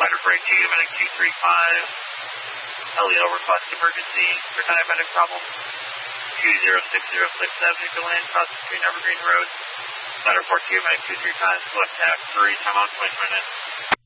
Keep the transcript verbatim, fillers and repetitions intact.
Fighter Freight G, medic two three five. Elio request emergency for diabetic problem. two zero six zero sixth Avenue, DeLand, cross between Evergreen Road. Fighter four Q, medic two three five, select tax three, time on twenty minutes.